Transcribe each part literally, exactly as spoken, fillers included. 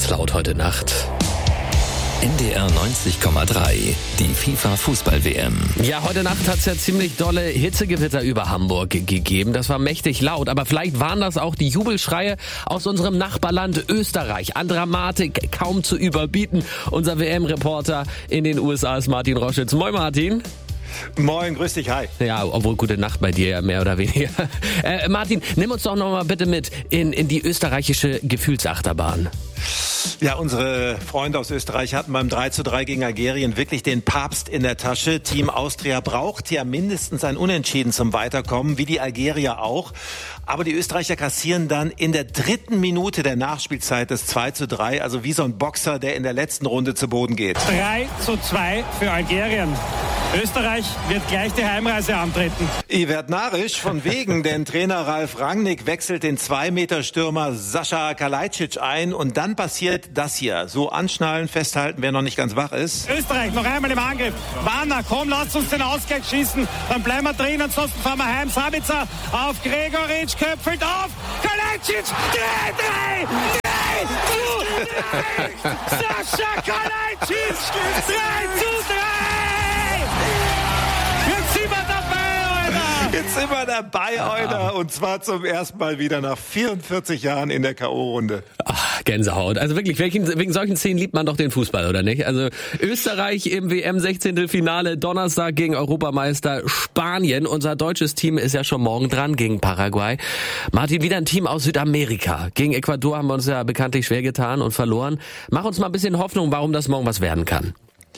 war's laut heute Nacht. N D R neunzig Komma drei, die FIFA-Fußball-W M. Ja, heute Nacht hat's ja ziemlich dolle Hitzegewitter über Hamburg gegeben. Das war mächtig laut, aber vielleicht waren das auch die Jubelschreie aus unserem Nachbarland Österreich. An Dramatik kaum zu überbieten. Unser W M-Reporter in den U S A ist Martin Roschitz. Moin Martin. Moin, grüß dich, hi. Ja, obwohl gute Nacht bei dir, ja, mehr oder weniger. Äh, Martin, nimm uns doch noch mal bitte mit in, in die österreichische Gefühlsachterbahn. Ja, unsere Freunde aus Österreich hatten beim drei zu drei gegen Algerien wirklich den Papst in der Tasche. Team Austria braucht ja mindestens ein Unentschieden zum Weiterkommen, wie die Algerier auch. Aber die Österreicher kassieren dann in der dritten Minute der Nachspielzeit das zwei zu drei, also wie so ein Boxer, der in der letzten Runde zu Boden geht. drei zu zwei für Algerien. Österreich wird gleich die Heimreise antreten. Ich werd narrisch von wegen, denn Trainer Ralf Rangnick wechselt den zwei Meter Stürmer Sascha Kalajdzic ein und dann passiert das hier. So anschnallen, festhalten, wer noch nicht ganz wach ist. Österreich noch einmal im Angriff. Warner, komm, lasst uns den Ausgleich schießen. Dann bleiben wir drin, ansonsten fahren wir heim. Sabitzer auf Gregoritsch, köpfelt auf. Kalajdzic, drei, drei, drei zu drei. Sascha Kalajdzic, drei zu drei. Jetzt sind wir dabei, Alter. Jetzt sind wir dabei, Alter. Und zwar zum ersten Mal wieder nach vierundvierzig Jahren in der K O-Runde. Ach, Gänsehaut. Also wirklich, wegen, wegen solchen Szenen liebt man doch den Fußball, oder nicht? Also Österreich im W M-Sechzehntelfinale, Donnerstag gegen Europameister Spanien. Unser deutsches Team ist ja schon morgen dran gegen Paraguay. Martin, wieder ein Team aus Südamerika. Gegen Ecuador haben wir uns ja bekanntlich schwer getan und verloren. Mach uns mal ein bisschen Hoffnung, warum das morgen was werden kann.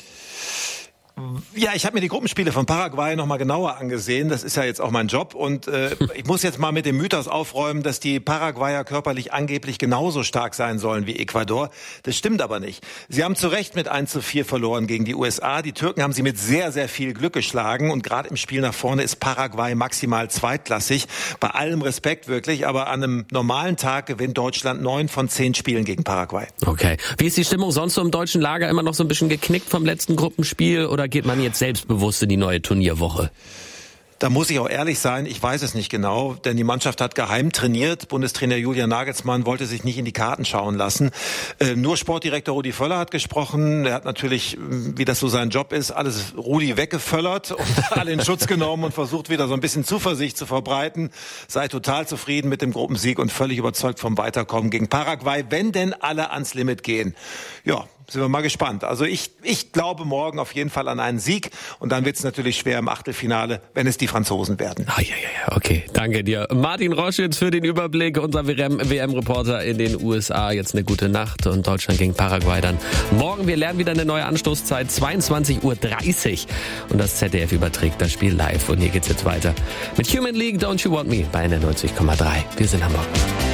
Ja, ich habe mir die Gruppenspiele von Paraguay noch mal genauer angesehen. Das ist ja jetzt auch mein Job. Und äh, ich muss jetzt mal mit dem Mythos aufräumen, dass die Paraguayer körperlich angeblich genauso stark sein sollen wie Ecuador. Das stimmt aber nicht. Sie haben zu Recht mit eins zu vier verloren gegen die U S A. Die Türken haben sie mit sehr, sehr viel Glück geschlagen. Und gerade im Spiel nach vorne ist Paraguay maximal zweitklassig. Bei allem Respekt wirklich. Aber an einem normalen Tag gewinnt Deutschland neun von zehn Spielen gegen Paraguay. Okay. Wie ist die Stimmung sonst so im deutschen Lager? Immer noch so ein bisschen geknickt vom letzten Gruppenspiel? Oder geht man jetzt selbstbewusst in die neue Turnierwoche? Da muss ich auch ehrlich sein, ich weiß es nicht genau, denn die Mannschaft hat geheim trainiert. Bundestrainer Julian Nagelsmann wollte sich nicht in die Karten schauen lassen. Äh, nur Sportdirektor Rudi Völler hat gesprochen. Er hat natürlich, wie das so sein Job ist, alles Rudi weggevöllert und alle in Schutz genommen und versucht wieder so ein bisschen Zuversicht zu verbreiten. Sei total zufrieden mit dem Gruppensieg und völlig überzeugt vom Weiterkommen gegen Paraguay, wenn denn alle ans Limit gehen. Ja, sind wir mal gespannt. Also ich, ich glaube morgen auf jeden Fall an einen Sieg und dann wird es natürlich schwer im Achtelfinale, wenn es die Franzosen werden. Ah, ja, ja, ja, okay. Danke dir. Martin Roschitz für den Überblick, unser W M-Reporter in den U S A. Jetzt eine gute Nacht und Deutschland gegen Paraguay dann morgen. Wir lernen wieder eine neue Anstoßzeit, zweiundzwanzig Uhr dreißig. Und das Z D F überträgt das Spiel live. Und hier geht's jetzt weiter mit Human League, Don't You Want Me bei N D R neunzig Komma drei. Wir sind Hamburg.